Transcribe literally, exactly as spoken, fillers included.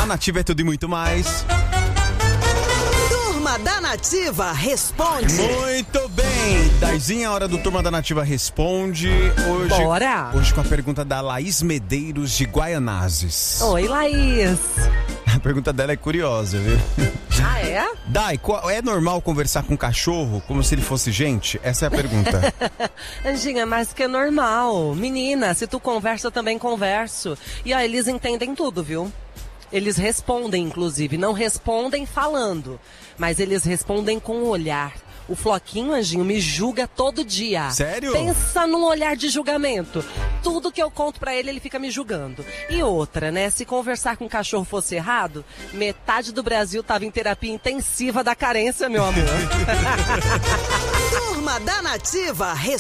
Nativa é tudo e muito mais. Turma da Nativa Responde. Muito bem. Daizinha, hora do Turma da Nativa Responde. Hoje, Bora. Hoje com a pergunta da Laís Medeiros de Guaianazes. Oi, Laís. A pergunta dela é curiosa, viu? Ah, é? Dai, qual- é normal conversar com um cachorro como se ele fosse gente? Essa é a pergunta. Anjinha, mas que é normal. Menina, se tu conversa, eu também converso. E ó, eles entendem tudo, viu? Eles respondem, inclusive. Não respondem falando, mas eles respondem com o olhar. O Floquinho, Anjinho, me julga todo dia. Sério? Pensa num olhar de julgamento. Tudo que eu conto pra ele, ele fica me julgando. E outra, né? Se conversar com o cachorro fosse errado, metade do Brasil tava em terapia intensiva da carência, meu amor. Turma da Nativa Responde.